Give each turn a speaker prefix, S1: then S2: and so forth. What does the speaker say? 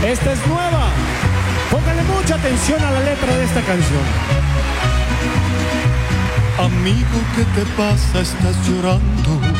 S1: Esta es nueva. Póngale mucha atención a la letra de esta canción.
S2: Amigo, ¿qué te pasa? Estás llorando.